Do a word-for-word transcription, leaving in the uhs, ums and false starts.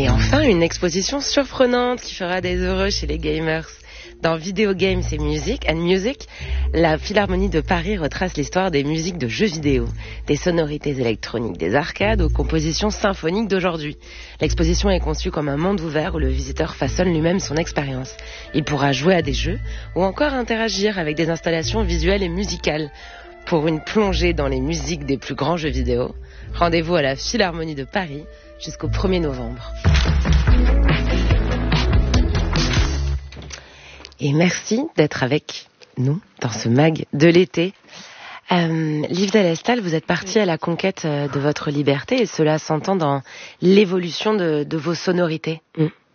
Et enfin, une exposition surprenante qui fera des heureux chez les gamers. Dans Video Games et Music and Music, la Philharmonie de Paris retrace l'histoire des musiques de jeux vidéo, des sonorités électroniques des arcades aux compositions symphoniques d'aujourd'hui. L'exposition est conçue comme un monde ouvert où le visiteur façonne lui-même son expérience. Il pourra jouer à des jeux ou encore interagir avec des installations visuelles et musicales. Pour une plongée dans les musiques des plus grands jeux vidéo, rendez-vous à la Philharmonie de Paris jusqu'au premier novembre. Et merci d'être avec nous dans ce mag de l'été. Euh, Liv Delestal, vous êtes partie à la conquête de votre liberté et cela s'entend dans l'évolution de, de vos sonorités. Mmh.